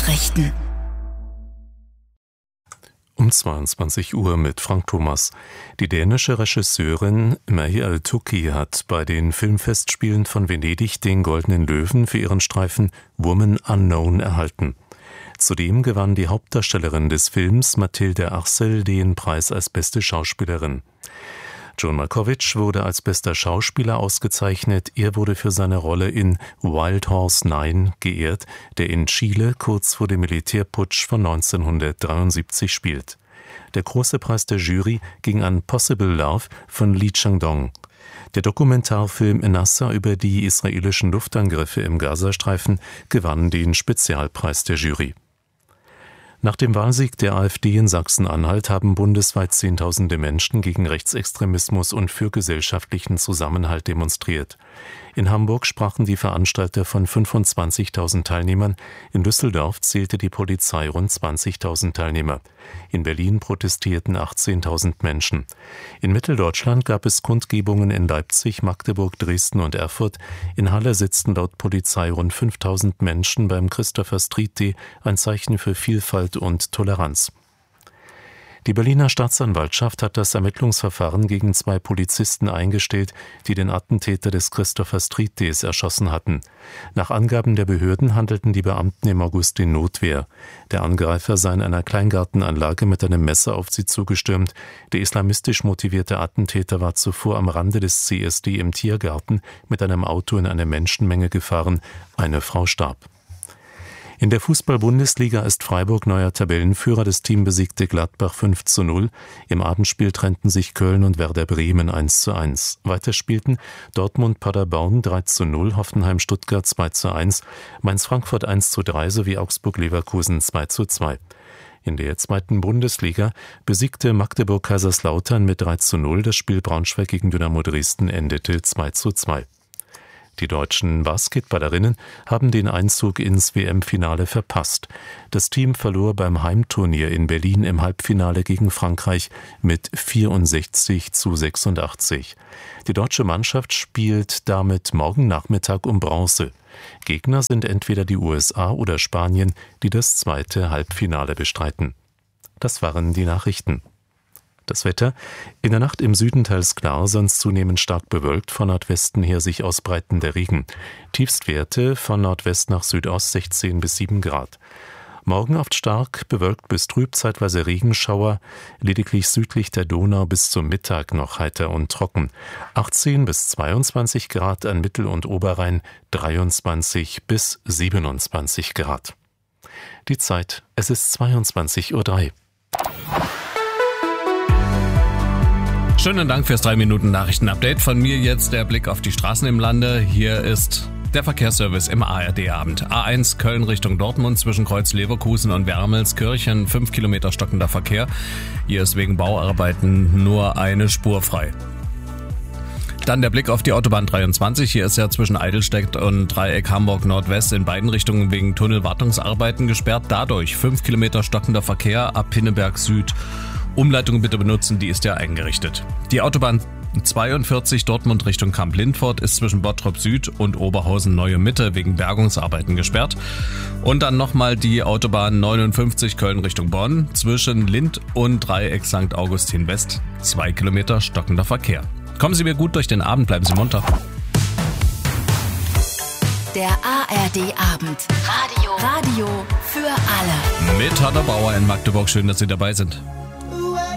Nachrichten. Um 22 Uhr mit Frank Thomas. Die dänische Regisseurin May Al-Tuki hat bei den Filmfestspielen von Venedig den Goldenen Löwen für ihren Streifen Woman Unknown erhalten. Zudem gewann die Hauptdarstellerin des Films, Mathilde Arcel, den Preis als beste Schauspielerin. John Malkovich wurde als bester Schauspieler ausgezeichnet. Er wurde für seine Rolle in Wild Horse 9 geehrt, der in Chile kurz vor dem Militärputsch von 1973 spielt. Der große Preis der Jury ging an Possible Love von Lee Chang-dong. Der Dokumentarfilm Nasser über die israelischen Luftangriffe im Gazastreifen gewann den Spezialpreis der Jury. Nach dem Wahlsieg der AfD in Sachsen-Anhalt haben bundesweit Zehntausende Menschen gegen Rechtsextremismus und für gesellschaftlichen Zusammenhalt demonstriert. In Hamburg sprachen die Veranstalter von 25.000 Teilnehmern, in Düsseldorf zählte die Polizei rund 20.000 Teilnehmer. In Berlin protestierten 18.000 Menschen. In Mitteldeutschland gab es Kundgebungen in Leipzig, Magdeburg, Dresden und Erfurt. In Halle sitzten laut Polizei rund 5.000 Menschen beim Christopher Street Day, ein Zeichen für Vielfalt und Toleranz. Die Berliner Staatsanwaltschaft hat das Ermittlungsverfahren gegen 2 Polizisten eingestellt, die den Attentäter des Christopher Street Days erschossen hatten. Nach Angaben der Behörden handelten die Beamten im August in Notwehr. Der Angreifer sei in einer Kleingartenanlage mit einem Messer auf sie zugestürmt. Der islamistisch motivierte Attentäter war zuvor am Rande des CSD im Tiergarten mit einem Auto in eine Menschenmenge gefahren. Eine Frau starb. In der Fußball-Bundesliga ist Freiburg neuer Tabellenführer. Das Team besiegte Gladbach 5:0. Im Abendspiel trennten sich Köln und Werder Bremen 1:1. Weiter spielten Dortmund Paderborn 3:0, Hoffenheim Stuttgart 2:1, Mainz-Frankfurt 1:3 sowie Augsburg-Leverkusen 2:2. In der zweiten Bundesliga besiegte Magdeburg Kaiserslautern mit 3:0. Das Spiel Braunschweig gegen Dynamo Dresden endete 2:2. Die deutschen Basketballerinnen haben den Einzug ins WM-Finale verpasst. Das Team verlor beim Heimturnier in Berlin im Halbfinale gegen Frankreich mit 64:86. Die deutsche Mannschaft spielt damit morgen Nachmittag um Bronze. Gegner sind entweder die USA oder Spanien, die das zweite Halbfinale bestreiten. Das waren die Nachrichten. Das Wetter: in der Nacht im Süden teils klar, sonst zunehmend stark bewölkt, von Nordwesten her sich ausbreitender Regen. Tiefstwerte von Nordwest nach Südost 16 bis 7 Grad. Morgen oft stark bewölkt bis trüb, zeitweise Regenschauer, lediglich südlich der Donau bis zum Mittag noch heiter und trocken. 18 bis 22 Grad an Mittel- und Oberrhein, 23 bis 27 Grad. Die Zeit: es ist 22:03 Uhr. Schönen Dank fürs 3-Minuten-Nachrichten-Update. Von mir jetzt der Blick auf die Straßen im Lande. Hier ist der Verkehrsservice im ARD-Abend. A1 Köln Richtung Dortmund zwischen Kreuz Leverkusen und Wermelskirchen. 5 Kilometer stockender Verkehr. Hier ist wegen Bauarbeiten nur eine Spur frei. Dann der Blick auf die Autobahn 23. Hier ist ja zwischen Eidelstedt und Dreieck Hamburg Nordwest in beiden Richtungen wegen Tunnelwartungsarbeiten gesperrt. Dadurch 5 Kilometer stockender Verkehr ab Pinneberg Süd. Umleitung bitte benutzen, die ist ja eingerichtet. Die Autobahn 42 Dortmund Richtung Kamp-Lindfort ist zwischen Bottrop Süd und Oberhausen Neue Mitte wegen Bergungsarbeiten gesperrt. Und dann nochmal die Autobahn 59 Köln Richtung Bonn zwischen Lind und Dreieck St. Augustin West. 2 Kilometer stockender Verkehr. Kommen Sie mir gut durch den Abend, bleiben Sie munter. Der ARD-Abend. Radio für alle. Mit Hanna Bauer in Magdeburg. Schön, dass Sie dabei sind.